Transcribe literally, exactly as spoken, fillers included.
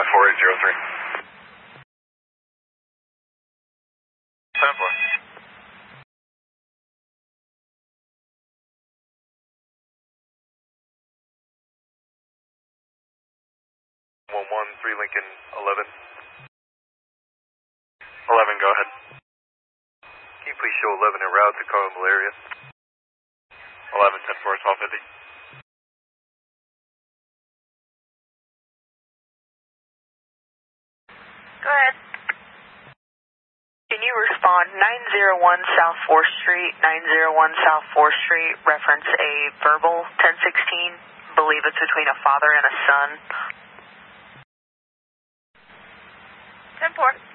five four eight zero three. ten four. one one three Lincoln eleven. eleven, go ahead. Can you please show eleven en route to Carmel area? eleven, ten four, twelve fifty. Go ahead. Can you respond nine zero one South fourth Street, nine zero one South fourth Street, reference a verbal ten sixteen, believe it's between a father and a son. ten four.